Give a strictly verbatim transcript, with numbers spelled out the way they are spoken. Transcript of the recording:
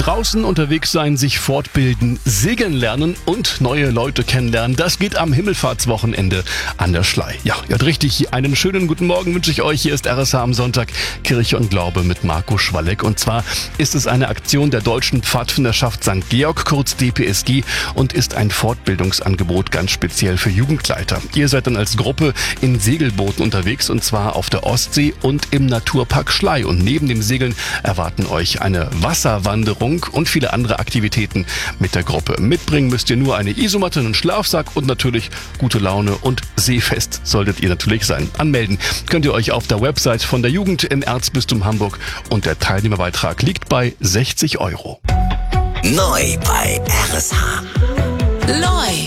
Draußen unterwegs sein, sich fortbilden, segeln lernen und neue Leute kennenlernen. Das geht am Himmelfahrtswochenende an der Schlei. Ja, ihr habt richtig. Einen schönen guten Morgen wünsche ich euch. Hier ist R S H am Sonntag, Kirche und Glaube mit Marco Schwalleck. Und zwar ist es eine Aktion der Deutschen Pfadfinderschaft Sankt Georg, kurz D P S G, und ist ein Fortbildungsangebot ganz speziell für Jugendleiter. Ihr seid dann als Gruppe in Segelbooten unterwegs, und zwar auf der Ostsee und im Naturpark Schlei. Und neben dem Segeln erwarten euch eine Wasserwanderung und viele andere Aktivitäten mit der Gruppe. Mitbringen müsst ihr nur eine Isomatte, einen Schlafsack und natürlich gute Laune, und seefest solltet ihr natürlich sein. Anmelden könnt ihr euch auf der Website von der Jugend im Erzbistum Hamburg, und der Teilnehmerbeitrag liegt bei sechzig Euro. Neu bei R S H. Neu.